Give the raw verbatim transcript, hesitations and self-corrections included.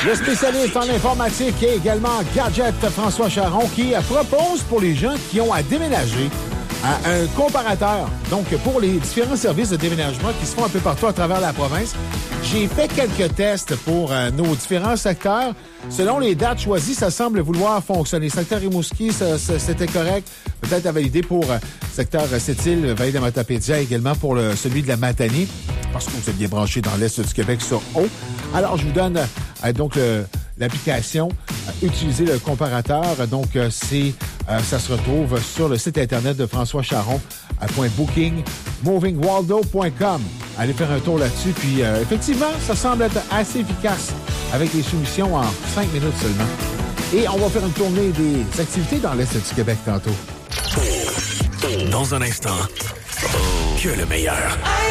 Le spécialiste en informatique et également gadget François Charon qui propose pour les gens qui ont à déménager un comparateur. Donc, pour les différents services de déménagement qui se font un peu partout à travers la province, j'ai fait quelques tests pour euh, nos différents secteurs. Selon les dates choisies, ça semble vouloir fonctionner. Secteur Rimouski, ça, ça, c'était correct. Peut-être à valider pour euh, secteur Sept-Îles, Vallée de Matapédia, également pour le, celui de la Matanie, parce que vous êtes bien branché dans l'Est du Québec sur haut. Alors, je vous donne euh, donc le, l'application. Euh, utilisez le comparateur. Donc, euh, c'est euh, ça se retrouve sur le site Internet de François Charon, à .booking moving waldo point com. Allez faire un tour là-dessus. Puis, euh, effectivement, ça semble être assez efficace avec les soumissions en cinq minutes seulement. Et on va faire une tournée des activités dans l'Est du Québec tantôt. Dans un instant, que le meilleur.